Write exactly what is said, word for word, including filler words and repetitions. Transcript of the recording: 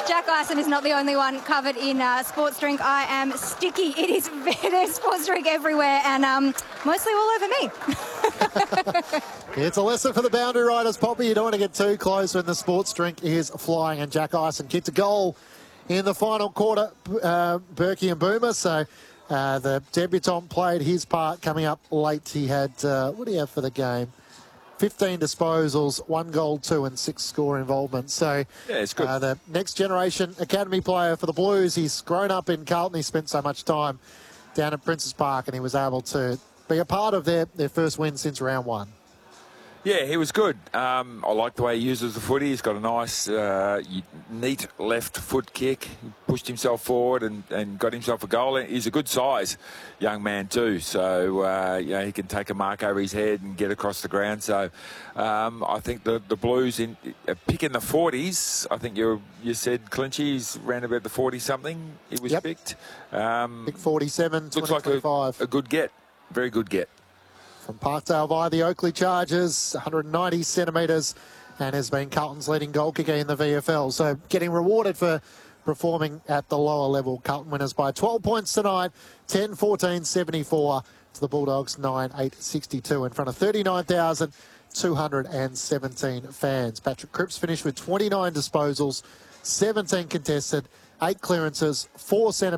if Jack Ison is not the only one covered in uh, sports drink, I am sticky. It is there's sports drink everywhere and um, mostly all over me. It's a lesson for the boundary riders, Poppy. You don't want to get too close when the sports drink is flying. And Jack Ison kicked a goal in the final quarter, uh, Berkey and Boomer. So uh, the debutant played his part coming up late. He had, uh, what do you have for the game? fifteen disposals, one goal, two, and six score involvement. So yeah, it's good. Uh, the next generation academy player for the Blues. He's grown up in Carlton. He spent so much time down at Princes Park, and he was able to be a part of their, their first win since round one. Yeah, he was good. Um, I like the way he uses the footy. He's got a nice, uh, neat left foot kick. He pushed himself forward and, and got himself a goal. He's a good size young man too. So, uh, you know, he can take a mark over his head and get across the ground. So, um, I think the, the Blues in uh, picking the forties. I think you you said Clinchy, he's around about the forty-something. He was yep. picked. Um, Pick forty-seven, looks like a, a good get. Very good get. From Parkdale via the Oakley Chargers, one hundred ninety centimetres, and has been Carlton's leading goal kicker in the V F L. So getting rewarded for performing at the lower level. Carlton winners by twelve points tonight, ten fourteen seventy-four to the Bulldogs nine eight sixty-two in front of thirty-nine thousand two hundred seventeen fans. Patrick Cripps finished with twenty-nine disposals, seventeen contested, eight clearances, four centre